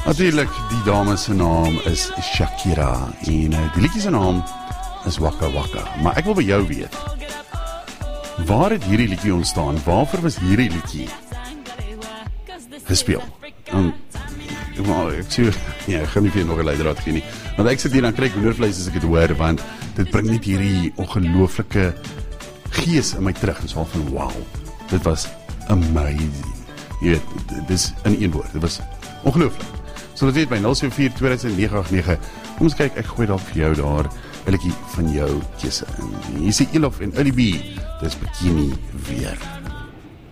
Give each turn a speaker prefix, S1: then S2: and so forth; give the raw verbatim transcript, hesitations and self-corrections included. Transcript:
S1: Natuurlijk, die dame se naam is Shakira en die liedjie se naam is Waka Waka. Maar ek wil by jou weet, waar het hierdie liedjie ontstaan? Waarvoor was hierdie liedjie gespeel? En, maar, ek sê, ja, ek gaan nie vir jou nog 'n leidraad gee nie. Want ek sit hier en kry hoendervleis as ek dit hoor, want dit bring net hierdie ongelooflike gees in my terug. En so van, wow, dit was amazing. Jy weet, dit is in een woord, dit was ongelooflik. So dit weet by nul sewe vier twee nege agt nege. Kom ons kyk, ek gooi dalk vir jou daar 'n liedjie van jou keuse in. Hier is Elof en Ulie B. Dis Bikini weer.